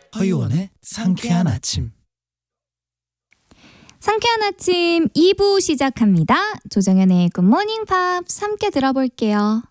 허유원의 상쾌한 아침. 상쾌한 아침 2부 시작합니다. 조정연의 굿모닝 팝스 함께 들어볼게요.